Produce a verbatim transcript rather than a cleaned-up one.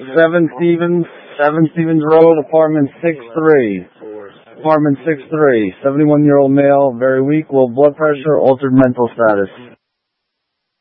seven Stevens, seven Stevens Road, apartment six three. Apartment six three. seventy-one-year-old male, very weak, low blood pressure, altered mental status.